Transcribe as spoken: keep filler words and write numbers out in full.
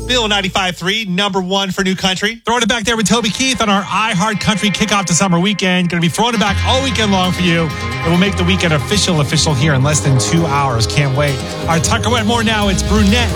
Bill ninety-five point three, number one for new country. Throwing it back there with Toby Keith on our iHeart Country kickoff to summer weekend. Going to be throwing it back all weekend long for you. It will make the weekend official, official here in less than two hours. Can't wait. All right, Tucker Wet more now. It's Brunette.